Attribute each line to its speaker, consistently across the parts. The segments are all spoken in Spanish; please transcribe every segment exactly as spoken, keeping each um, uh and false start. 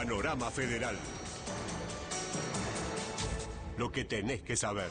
Speaker 1: Panorama Federal. Lo que tenés que saber.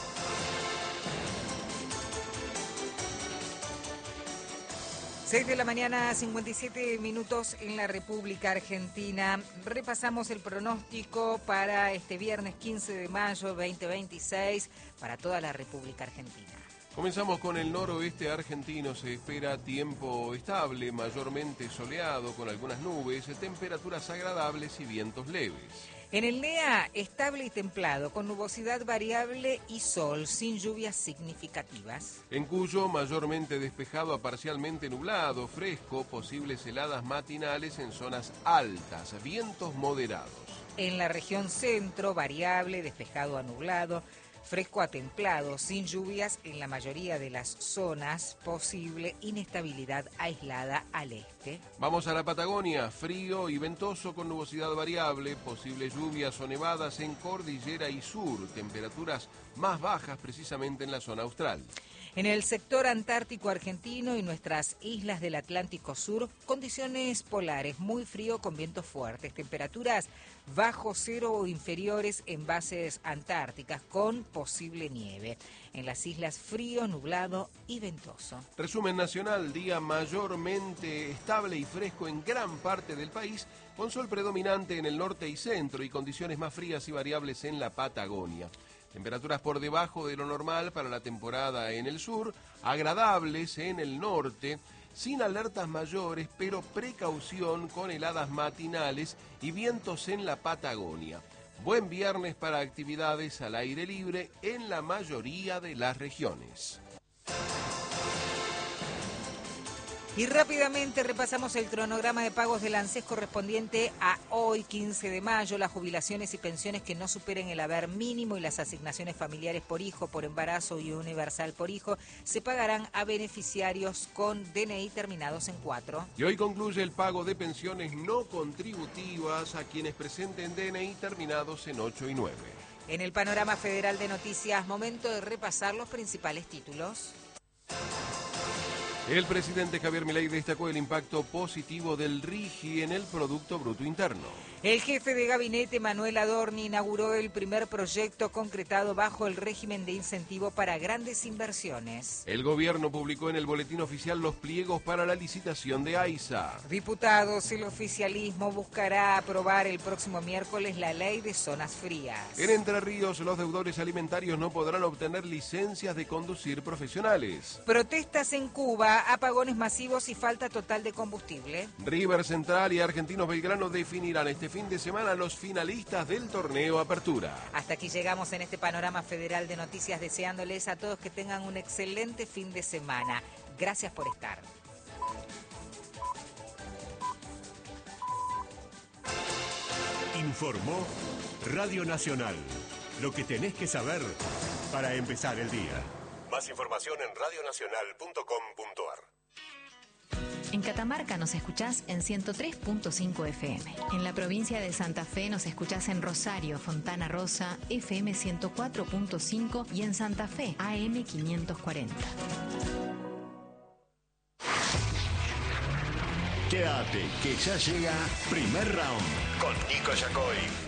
Speaker 2: seis de la mañana, cincuenta y siete minutos en la República Argentina. Repasamos el pronóstico para este viernes quince de mayo dos mil veintiséis para toda la República Argentina.
Speaker 3: Comenzamos con el noroeste argentino. Se espera tiempo estable, mayormente soleado, con algunas nubes, temperaturas agradables y vientos leves.
Speaker 2: En el N E A, estable y templado, con nubosidad variable y sol, sin lluvias significativas.
Speaker 3: En Cuyo, mayormente despejado a parcialmente nublado, fresco, posibles heladas matinales en zonas altas, vientos moderados.
Speaker 2: En la región centro, variable, despejado a nublado, fresco a templado, sin lluvias en la mayoría de las zonas, posible inestabilidad aislada al este.
Speaker 3: Vamos a la Patagonia, frío y ventoso con nubosidad variable, posibles lluvias o nevadas en cordillera y sur, temperaturas más bajas precisamente en la zona austral.
Speaker 2: En el sector antártico argentino y nuestras islas del Atlántico Sur, condiciones polares, muy frío con vientos fuertes, temperaturas bajo cero o inferiores en bases antárticas con posible nieve. En las islas frío, nublado y ventoso.
Speaker 3: Resumen nacional, día mayormente estable y fresco en gran parte del país, con sol predominante en el norte y centro y condiciones más frías y variables en la Patagonia. Temperaturas por debajo de lo normal para la temporada en el sur, agradables en el norte, sin alertas mayores, pero precaución con heladas matinales y vientos en la Patagonia. Buen viernes para actividades al aire libre en la mayoría de las regiones.
Speaker 2: Y rápidamente repasamos el cronograma de pagos del ANSES correspondiente a hoy, quince de mayo. Las jubilaciones y pensiones que no superen el haber mínimo y las asignaciones familiares por hijo, por embarazo y universal por hijo se pagarán a beneficiarios con D N I terminados en cuatro.
Speaker 3: Y hoy concluye el pago de pensiones no contributivas a quienes presenten D N I terminados en ocho y nueve.
Speaker 2: En el panorama federal de noticias, momento de repasar los principales títulos.
Speaker 3: El presidente Javier Milei destacó el impacto positivo del RIGI en el Producto Bruto Interno.
Speaker 2: El jefe de gabinete, Manuel Adorni, inauguró el primer proyecto concretado bajo el régimen de incentivo para grandes inversiones.
Speaker 3: El gobierno publicó en el boletín oficial los pliegos para la licitación de AISA.
Speaker 2: Diputados, el oficialismo buscará aprobar el próximo miércoles la ley de zonas frías.
Speaker 3: En Entre Ríos, los deudores alimentarios no podrán obtener licencias de conducir profesionales.
Speaker 2: Protestas en Cuba, apagones masivos y falta total de combustible.
Speaker 3: River Central y Argentinos Belgrano definirán este fin de semana los finalistas del torneo Apertura.
Speaker 2: Hasta aquí llegamos en este panorama federal de noticias, deseándoles a todos que tengan un excelente fin de semana. Gracias por estar.
Speaker 1: Informó Radio Nacional. Lo que tenés que saber para empezar el día. Más información en radio nacional punto com punto a r.
Speaker 4: En Catamarca nos escuchás en ciento tres punto cinco F M. En la provincia de Santa Fe nos escuchás en Rosario, Fontana Rosa, F M ciento cuatro punto cinco y en Santa Fe, A M quinientos cuarenta.
Speaker 5: Quédate, que ya llega Primer Round con Nico Yacoy.